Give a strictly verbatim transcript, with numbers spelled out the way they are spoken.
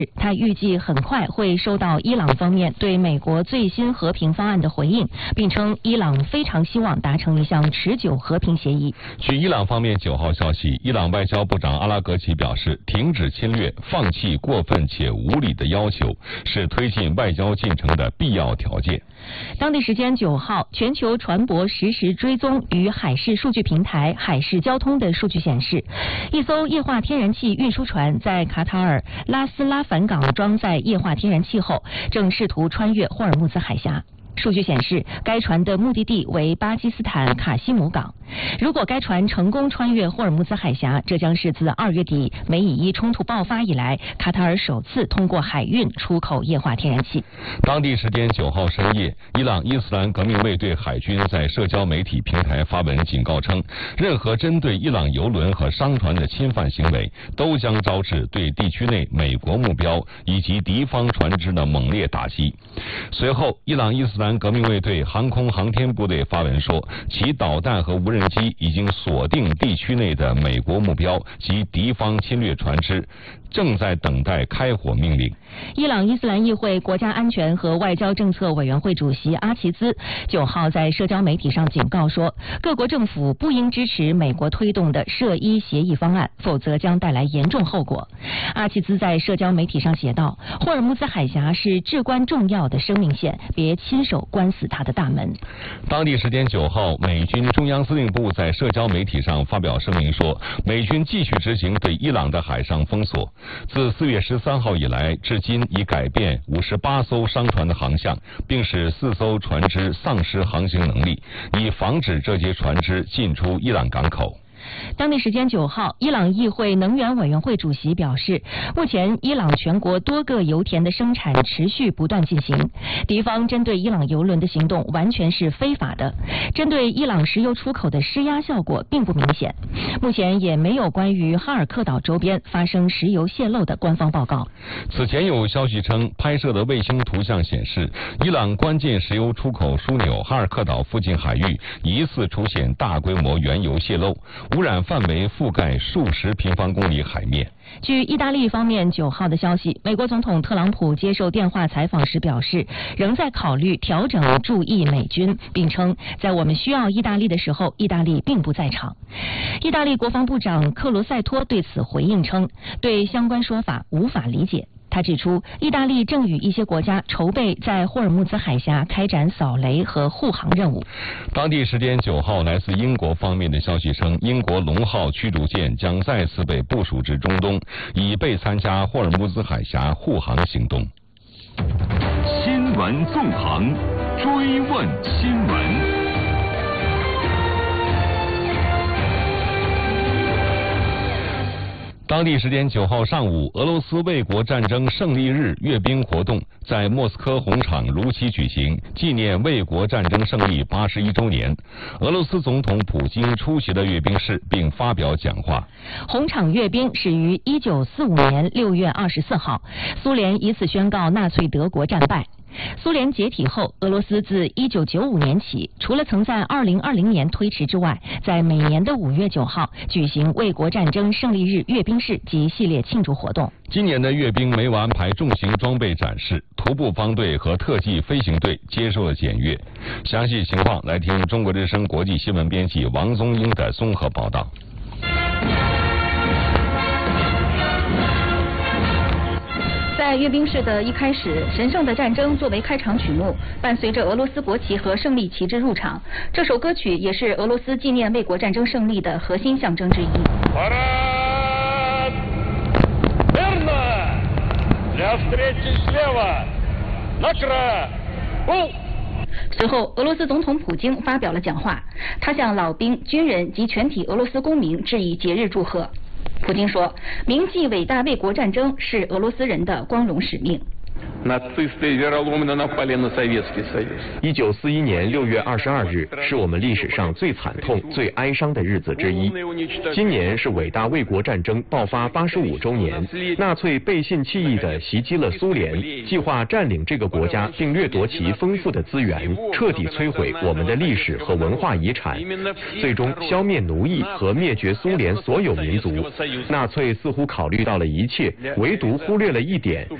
他预计很快会收到伊朗方面对美国最新和平方案的回应，并称伊朗非常希望达成一项持久和平协议。 据伊朗方面九号消息，伊朗外交部长阿拉格齐表示，停止侵略、放弃过分且无理的要求是推进外交进程的必要条件。 当地时间九号，全球船舶实时追踪与海事数据平台海事交通的数据显示，一艘液化天然气运输船在卡塔尔拉斯拉凡港装载液化天然气后，正试图穿越霍尔木兹海峡。数据显示，该船的目的地为巴基斯坦卡西姆港。如果该船成功穿越霍尔木兹海峡，这将是自二月底美以伊冲突爆发以来，卡塔尔首次通过海运出口液化天然气。 当地时间九号深夜，伊朗伊斯兰革命卫队海军在社交媒体平台发文警告称，任何针对伊朗油轮和商船的侵犯行为，都将招致对地区内美国目标以及敌方船只的猛烈打击。随后，伊朗伊斯兰革命卫队航空航天部队发文说，其导弹和无人机已经锁定地区内的美国目标及敌方侵略船只，正在等待开火命令。 伊朗伊斯兰议会国家安全和外交政策委员会主席阿齐兹九号在社交媒体上警告说，各国政府不应支持美国推动的涉伊协议方案，否则将带来严重后果。阿齐兹在社交媒体上写道，霍尔木兹海峡是至关重要的生命线，别亲手关死它的大门。 当地时间九号，美军中央司令部在社交媒体上发表声明说，美军继续执行对伊朗的海上封锁，自四月十三号以来，至今已改变五十八艘商船的航向，并使四艘船只丧失航行能力，以防止这些船只进出伊朗港口。 当地时间九号，伊朗议会能源委员会主席表示，目前伊朗全国多个油田的生产持续不断进行，敌方针对伊朗油轮的行动完全是非法的，针对伊朗石油出口的施压效果并不明显。目前也没有关于哈尔克岛周边发生石油泄漏的官方报告。 此前有消息称，拍摄的卫星图像显示，伊朗关键石油出口枢纽哈尔克岛附近海域疑似出现大规模原油泄漏，污染范围覆盖数十平方公里海面。 据意大利方面九号的消息，美国总统特朗普接受电话采访时表示，仍在考虑调整驻意美军，并称在我们需要意大利的时候，意大利并不在场。意大利国防部长克罗塞托对此回应称，对相关说法无法理解。他指出，意大利正与一些国家筹备在霍尔木兹海峡开展扫雷和护航任务。 当地时间九号，来自英国方面的消息称，英国龙号驱逐舰将再次被部署至中东，以备参加霍尔木兹海峡护航行动。 新闻纵横，追问新闻。 当地时间九号上午，俄罗斯卫国战争胜利日阅兵活动在莫斯科红场如期举行，纪念卫国战争胜利八十一周年。俄罗斯总统普京出席了阅兵式，并发表讲话。 红场阅兵始于一九四五年六月二十四号，苏联以此宣告纳粹德国战败。苏联解体后，俄罗斯自一九九五年起，除了曾在二零二零年推迟之外，在每年的五月九号举行卫国战争胜利日阅兵式及系列庆祝活动。 今年的阅兵没有安排重型装备展示，徒步方队和特技飞行队接受了检阅。详细情况来听中国之声国际新闻编辑王宗英的综合报道。 在阅兵式的一开始，神圣的战争作为开场曲目，伴随着俄罗斯国旗和胜利旗帜入场。这首歌曲也是俄罗斯纪念卫国战争胜利的核心象征之一。随后，俄罗斯总统普京发表了讲话，他向老兵、军人及全体俄罗斯公民致以节日祝贺。普京说，铭记伟大卫国战争是俄罗斯人的光荣使命。 一九四一年六月二十二日是我们历史上最惨痛、最哀伤的日子之一。今年是伟大卫国战争爆发八十五周年，纳粹背信弃义地袭击了苏联，计划占领这个国家并掠夺其丰富的资源，彻底摧毁我们的历史和文化遗产，最终消灭奴役和灭绝苏联所有民族。纳粹似乎考虑到了一切，唯独忽略了一点，